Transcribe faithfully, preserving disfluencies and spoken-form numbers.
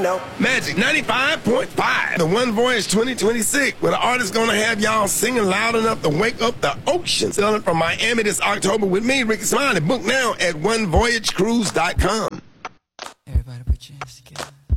know. Magic ninety-five point five. The One Voyage twenty twenty-six, where the artist gonna have y'all singing loud enough to wake up the ocean. Selling from Miami this October with me, Ricky Smiley. Book now at one voyage cruise dot com. Everybody put your hands together.